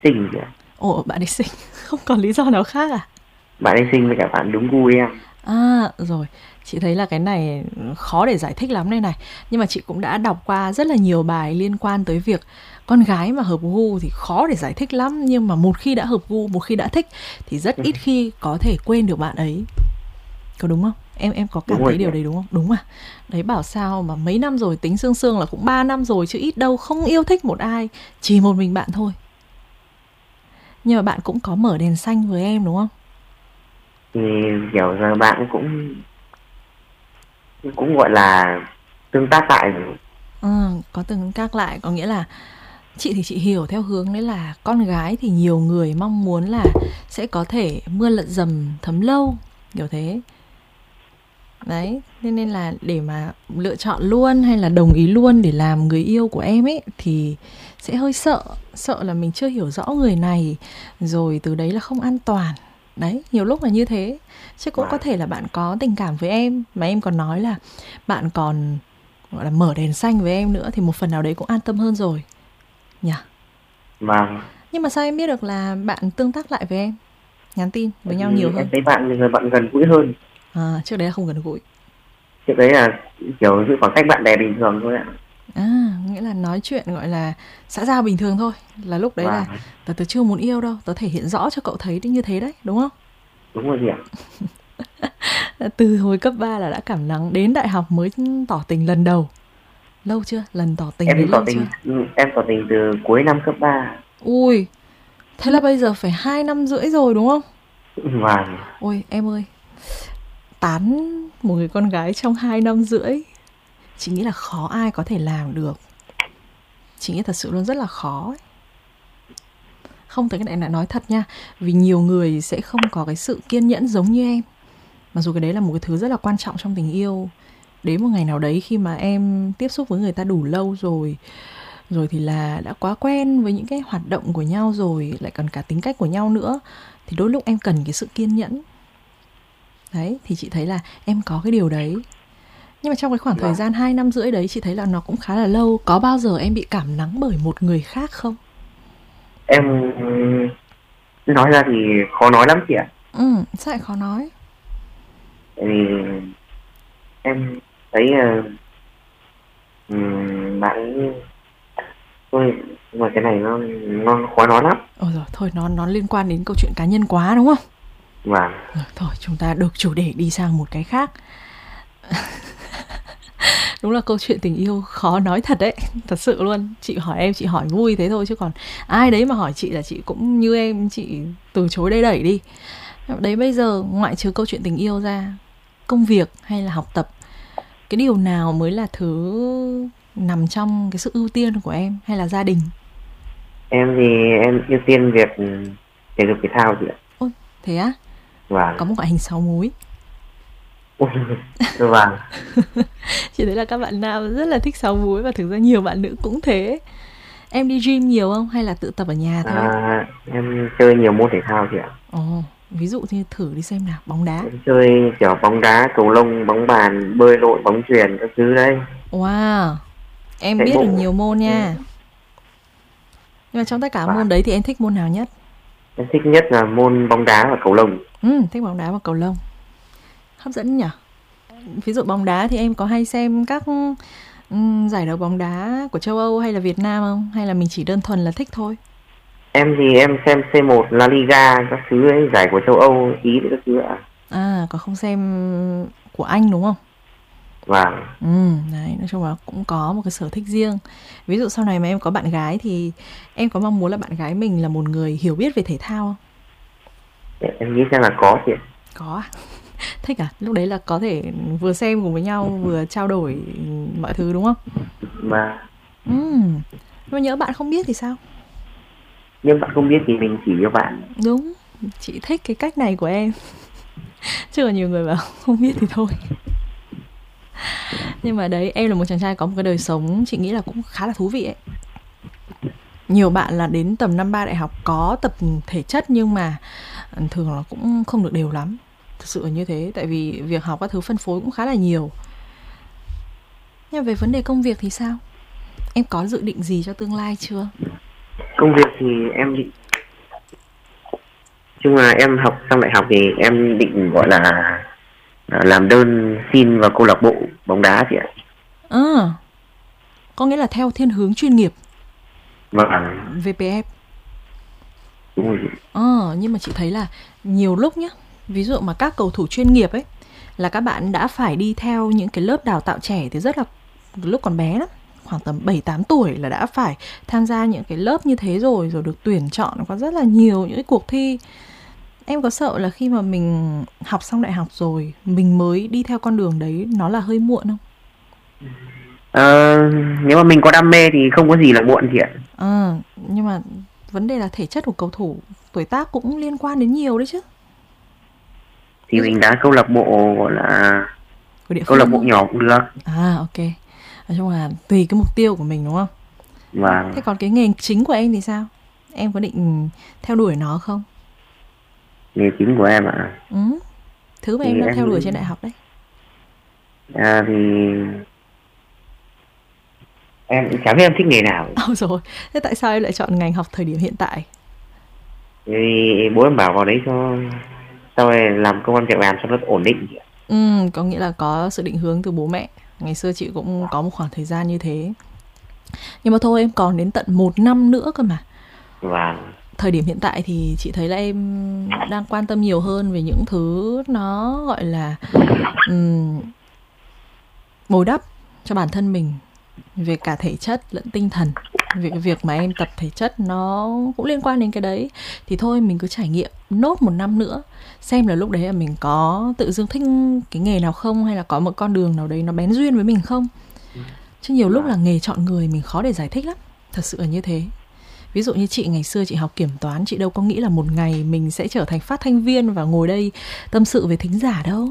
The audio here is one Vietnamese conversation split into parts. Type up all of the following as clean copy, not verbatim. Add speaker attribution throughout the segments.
Speaker 1: Xinh kìa.
Speaker 2: Ồ, bạn ấy xinh, không còn lý do nào khác à?
Speaker 1: Bạn ấy xinh với cả bạn đúng gu em.
Speaker 2: À, rồi, chị thấy là cái này khó để giải thích lắm đây này. Nhưng mà chị cũng đã đọc qua rất là nhiều bài liên quan tới việc con gái mà hợp gu thì khó để giải thích lắm. Nhưng mà một khi đã hợp gu, một khi đã thích thì rất ít khi có thể quên được bạn ấy. Có đúng không? Em có cảm
Speaker 1: Đúng rồi
Speaker 2: thấy
Speaker 1: chị
Speaker 2: điều
Speaker 1: ạ.
Speaker 2: đấy đúng không? Đúng à? Đấy bảo sao mà mấy năm rồi, tính sương sương là cũng 3 năm rồi chứ ít đâu, không yêu thích một ai, chỉ một mình bạn thôi. Nhưng mà bạn cũng có mở đèn xanh với em đúng không?
Speaker 1: Thì kiểu giờ bạn cũng cũng gọi là tương tác lại rồi.
Speaker 2: Có từng các lại, có nghĩa là chị thì chị hiểu theo hướng đấy là con gái thì nhiều người mong muốn là sẽ có thể mưa lận dầm thấm lâu, kiểu thế. Đấy, nên là để mà lựa chọn luôn hay là đồng ý luôn để làm người yêu của em ấy thì sẽ hơi sợ, sợ là mình chưa hiểu rõ người này rồi từ đấy là không an toàn. Đấy, nhiều lúc là như thế. Chứ cũng có
Speaker 1: Vâng.
Speaker 2: thể là bạn có tình cảm với em mà em còn nói là bạn còn gọi là mở đèn xanh với em nữa thì một phần nào đấy cũng an tâm hơn rồi nhỉ.
Speaker 1: Vâng.
Speaker 2: Nhưng mà sao em biết được là bạn tương tác lại với em, nhắn tin với
Speaker 1: Tại
Speaker 2: nhau nhiều
Speaker 1: vì em
Speaker 2: hơn?
Speaker 1: thấy bạn là người bạn gần gũi hơn.
Speaker 2: À, trước đấy là không gần gũi.
Speaker 1: Trước đấy là kiểu giữ khoảng cách bạn bè bình thường thôi ạ.
Speaker 2: À, nghĩa là nói chuyện gọi là xã giao bình thường thôi. Là lúc đấy là
Speaker 1: Vâng.
Speaker 2: tớ chưa muốn yêu đâu, tớ thể hiện rõ cho cậu thấy như thế đấy, đúng không?
Speaker 1: Đúng rồi chị ạ.
Speaker 2: Từ hồi cấp 3 là đã cảm nắng, đến đại học mới tỏ tình lần đầu. Lâu chưa? Lần tỏ tình đấy
Speaker 1: Em tỏ
Speaker 2: lâu chưa?
Speaker 1: tình em tỏ tình từ cuối năm cấp 3.
Speaker 2: Ui, thế là bây giờ phải 2 năm rưỡi rồi đúng không?
Speaker 1: Vâng.
Speaker 2: Ôi em ơi, tán một người con gái trong 2 năm rưỡi, chị nghĩ là khó ai có thể làm được. Chị nghĩ thật sự luôn rất là khó ấy. Không, tới cái này lại nói thật nha, vì nhiều người sẽ không có cái sự kiên nhẫn giống như em. Mặc dù cái đấy là một cái thứ rất là quan trọng trong tình yêu. Đến một ngày nào đấy khi mà em tiếp xúc với người ta đủ lâu rồi, rồi thì là đã quá quen với những cái hoạt động của nhau rồi, lại còn cả tính cách của nhau nữa, thì đôi lúc em cần cái sự kiên nhẫn. Đấy, thì chị thấy là em có cái điều đấy. Nhưng mà trong cái khoảng thời
Speaker 1: Vâng.
Speaker 2: gian 2 năm rưỡi đấy chị thấy là nó cũng khá là lâu. Có bao giờ em bị cảm nắng bởi một người khác không?
Speaker 1: Em nói ra thì khó nói lắm chị ạ.
Speaker 2: Sao lại khó nói?
Speaker 1: Tại vì em thấy bạn ấy thôi, nhưng mà cái này nó khó nói lắm.
Speaker 2: Ôi rồi, thôi nó liên quan đến câu chuyện cá nhân quá đúng không?
Speaker 1: Vâng.
Speaker 2: Thôi chúng ta đổi chủ đề đi sang một cái khác. Đúng là câu chuyện tình yêu khó nói thật đấy, thật sự luôn. Chị hỏi em, chị hỏi vui thế thôi chứ còn ai đấy mà hỏi chị là chị cũng như em, chị từ chối đây đẩy đi. Đấy, bây giờ ngoại trừ câu chuyện tình yêu ra, công việc hay là học tập, cái điều nào mới là thứ nằm trong cái sự ưu tiên của em, hay là gia đình?
Speaker 1: Em thì em ưu tiên việc thể dục thể thao chị ạ.
Speaker 2: Ôi, thế á?
Speaker 1: Vâng.
Speaker 2: Có một ngoại hình 6 múi.
Speaker 1: Vâng.
Speaker 2: Chị thấy là các bạn nam rất là thích 6 múi và thực ra nhiều bạn nữ cũng thế. Em đi gym nhiều không hay là tự tập ở nhà thôi?
Speaker 1: Em chơi nhiều môn thể thao chị ạ.
Speaker 2: Ồ, ví dụ như thử đi xem nào, bóng đá.
Speaker 1: Em chơi kiểu bóng đá, cầu lông, bóng bàn, bơi lội, bóng chuyền các thứ đấy.
Speaker 2: Wow, em
Speaker 1: Chạy
Speaker 2: biết được
Speaker 1: bộ.
Speaker 2: nhiều môn
Speaker 1: Ừ.
Speaker 2: nha. Nhưng mà trong tất cả
Speaker 1: Và
Speaker 2: môn đấy thì em thích môn nào nhất?
Speaker 1: em thích nhất là môn bóng đá và cầu lông.
Speaker 2: Thích bóng đá và cầu lông. Hấp dẫn nhỉ? Ví dụ bóng đá thì em có hay xem các giải đấu bóng đá của châu Âu hay là Việt Nam không? Hay là mình chỉ đơn thuần là thích thôi?
Speaker 1: Em thì em xem C1, La Liga các thứ ấy, giải của châu Âu, Ý các thứ ạ.
Speaker 2: À, có không xem của Anh đúng không?
Speaker 1: Và
Speaker 2: Đấy, nói chung là cũng có một cái sở thích riêng. Ví dụ sau này mà em có bạn gái thì em có mong muốn là bạn gái mình là một người hiểu biết về thể thao không?
Speaker 1: em nghĩ xem là có chị.
Speaker 2: Có à? Thích à? Lúc đấy là có thể vừa xem cùng với nhau vừa trao đổi mọi thứ đúng không?
Speaker 1: Và
Speaker 2: Nhưng mà nhỡ bạn không biết thì sao?
Speaker 1: nhưng bạn không biết thì mình chỉ cho bạn.
Speaker 2: Đúng, chị thích cái cách này của em. Chứ còn nhiều người bảo không biết thì thôi. Nhưng mà đấy, em là một chàng trai có một cái đời sống chị nghĩ là cũng khá là thú vị ấy. Nhiều bạn là đến tầm năm ba đại học có tập thể chất nhưng mà thường là cũng không được đều lắm. Thực sự là như thế, tại vì việc học các thứ phân phối cũng khá là nhiều. Nhưng mà về vấn đề công việc thì sao? Em có dự định gì cho tương lai chưa?
Speaker 1: Công việc thì em định chung là em học xong đại học thì em định gọi là làm đơn xin vào câu lạc bộ bóng đá chị ạ.
Speaker 2: Có nghĩa là theo thiên hướng chuyên nghiệp.
Speaker 1: Vâng.
Speaker 2: VPF.
Speaker 1: Đúng rồi.
Speaker 2: Nhưng mà chị thấy là nhiều lúc nhá, ví dụ mà các cầu thủ chuyên nghiệp ấy, là các bạn đã phải đi theo những cái lớp đào tạo trẻ từ rất là lúc còn bé lắm, khoảng tầm 7-8 tuổi là đã phải tham gia những cái lớp như thế rồi được tuyển chọn có rất là nhiều những cái cuộc thi. Em có sợ là khi mà mình học xong đại học rồi mình mới đi theo con đường đấy nó là hơi muộn không?
Speaker 1: Nếu mà mình có đam mê thì không có gì là muộn chị ạ.
Speaker 2: Nhưng mà vấn đề là thể chất của cầu thủ, tuổi tác cũng liên quan đến nhiều đấy chứ.
Speaker 1: Thì mình đã câu lạc bộ gọi là câu lạc bộ nhỏ cũng được.
Speaker 2: Ok. Nói chung là tùy cái mục tiêu của mình đúng không?
Speaker 1: Vâng.
Speaker 2: Thế còn cái nghề chính của em thì sao? Em có định theo đuổi nó không?
Speaker 1: Nghề chính của em ạ?
Speaker 2: Thứ mà em đang theo đuổi trên đại học đấy.
Speaker 1: Thì em cũng chẳng biết em thích nghề nào.
Speaker 2: Rồi, thế tại sao em lại chọn ngành học thời điểm hiện tại?
Speaker 1: Vì bố em bảo vào đấy cho sau này làm công an việc làm cho nó ổn định.
Speaker 2: Có nghĩa là có sự định hướng từ bố mẹ. Ngày xưa chị cũng có một khoảng thời gian như thế. Nhưng mà thôi, em còn đến tận 1 năm nữa cơ mà.
Speaker 1: Vâng.
Speaker 2: Thời điểm hiện tại thì chị thấy là em đang quan tâm nhiều hơn về những thứ nó gọi là bồi đắp cho bản thân mình về cả thể chất lẫn tinh thần. Vì cái việc mà em tập thể chất nó cũng liên quan đến cái đấy. Thì thôi mình cứ trải nghiệm nốt 1 năm nữa, xem là lúc đấy là mình có tự dưng thích cái nghề nào không, hay là có một con đường nào đấy nó bén duyên với mình không. Chứ nhiều lúc là nghề chọn người mình khó để giải thích lắm. Thật sự là như thế. Ví dụ như chị ngày xưa chị học kiểm toán, chị đâu có nghĩ là một ngày mình sẽ trở thành phát thanh viên và ngồi đây tâm sự với thính giả đâu.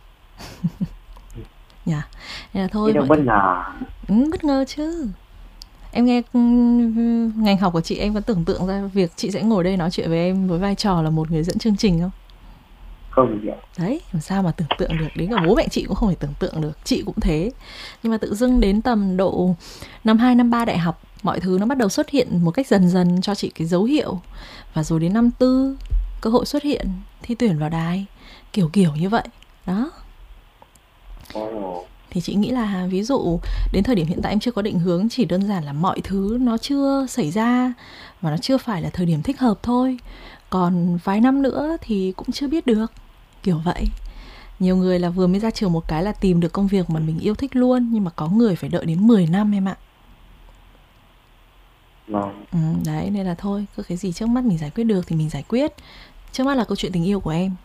Speaker 2: Nên là thôi
Speaker 1: bất ngờ.
Speaker 2: Bất ngờ chứ. Em nghe ngành học của chị, em có tưởng tượng ra việc chị sẽ ngồi đây nói chuyện với em với vai trò là một người dẫn chương trình không?
Speaker 1: Không gì ạ.
Speaker 2: Đấy, làm sao mà tưởng tượng được. Đến cả bố mẹ chị cũng không thể tưởng tượng được. Chị cũng thế. Nhưng mà tự dưng đến tầm độ năm 2, năm 3 đại học, mọi thứ nó bắt đầu xuất hiện một cách dần dần cho chị cái dấu hiệu. Và rồi đến năm 4 cơ hội xuất hiện, thi tuyển vào đài, kiểu như vậy. Đó. Thì chị nghĩ là ví dụ đến thời điểm hiện tại em chưa có định hướng, chỉ đơn giản là mọi thứ nó chưa xảy ra và nó chưa phải là thời điểm thích hợp thôi. Còn vài năm nữa thì cũng chưa biết được. Kiểu vậy. Nhiều người là vừa mới ra trường một cái là tìm được công việc mà mình yêu thích luôn. Nhưng mà có người phải đợi đến 10 năm em ạ. Đấy, nên là thôi, cứ cái gì trước mắt mình giải quyết được thì mình giải quyết. Trước mắt là câu chuyện tình yêu của em.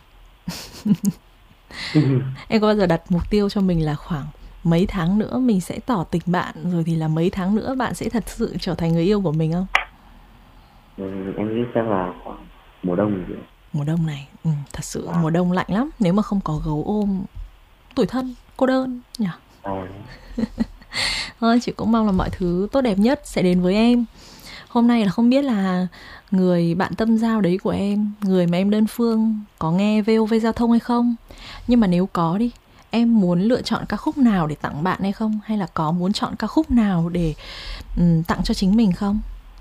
Speaker 2: Em có bao giờ đặt mục tiêu cho mình là khoảng mấy tháng nữa mình sẽ tỏ tình bạn, rồi thì là mấy tháng nữa bạn sẽ thật sự trở thành người yêu của mình không?
Speaker 1: Em nghĩ chắc là khoảng mùa đông rồi.
Speaker 2: Mùa đông này, thật sự mùa đông lạnh lắm. Nếu mà không có gấu ôm, tủi thân, cô đơn nhỉ. Thôi, chị cũng mong là mọi thứ tốt đẹp nhất sẽ đến với em. Hôm nay là không biết là người bạn tâm giao đấy của em, người mà em đơn phương, có nghe VOV Giao thông hay không? Nhưng mà nếu có đi, em muốn lựa chọn ca khúc nào để tặng bạn hay không? Hay là có muốn chọn ca khúc nào để tặng cho chính mình không?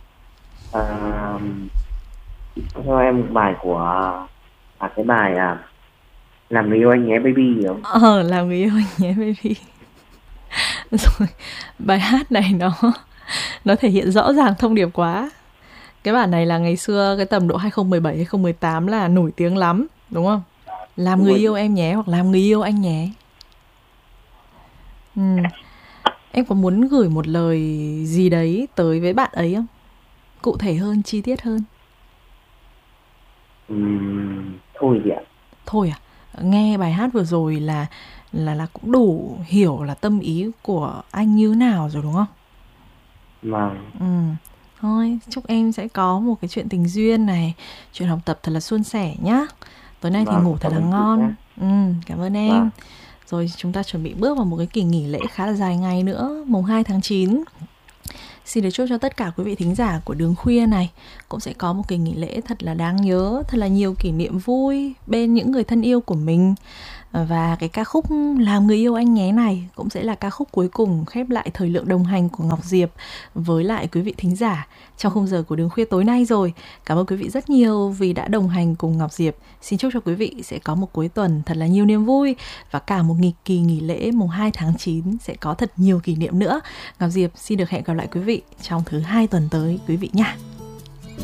Speaker 1: Cho em một bài của cái bài Làm Người Yêu Anh Nhé Baby không?
Speaker 2: Làm Người Yêu Anh Nhé Baby. Rồi, bài hát này nó thể hiện rõ ràng thông điệp quá. Cái bản này là ngày xưa cái tầm độ 2017 2018 là nổi tiếng lắm, đúng không? Làm Người Yêu Em Nhé hoặc Làm Người Yêu Anh Nhé. Em có muốn gửi một lời gì đấy tới với bạn ấy không? Cụ thể hơn, chi tiết hơn.
Speaker 1: Thôi chị ạ.
Speaker 2: Thôi à? Nghe bài hát vừa rồi là cũng đủ hiểu là tâm ý của anh như nào rồi đúng không?
Speaker 1: Vâng.
Speaker 2: Thôi, chúc em sẽ có một cái chuyện tình duyên này, chuyện học tập thật là suôn sẻ nhá. Tối nay thì ngủ thật là ngon. Cảm ơn em. Rồi chúng ta chuẩn bị bước vào một cái kỳ nghỉ lễ khá là dài ngày nữa, mùng 2 tháng 9. Xin được chúc cho tất cả quý vị thính giả của Đường Khuya này cũng sẽ có một kỳ nghỉ lễ thật là đáng nhớ, thật là nhiều kỷ niệm vui bên những người thân yêu của mình. Và cái ca khúc Làm Người Yêu Anh Nhé này cũng sẽ là ca khúc cuối cùng khép lại thời lượng đồng hành của Ngọc Diệp với lại quý vị thính giả trong khung giờ của Đường Khuya tối nay rồi. Cảm ơn quý vị rất nhiều vì đã đồng hành cùng Ngọc Diệp. Xin chúc cho quý vị sẽ có một cuối tuần thật là nhiều niềm vui và cả một kỳ nghỉ lễ mùng 2 tháng 9 sẽ có thật nhiều kỷ niệm nữa. Ngọc Diệp xin được hẹn gặp lại quý vị trong thứ 2 tuần tới quý vị nhé.